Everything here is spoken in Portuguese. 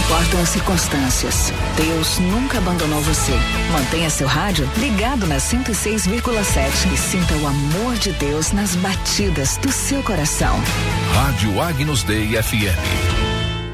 importam as circunstâncias, Deus nunca abandonou você. Mantenha seu rádio ligado na 106,7 e sinta o amor de Deus nas batidas do seu coração. Rádio Agnus Dei FM.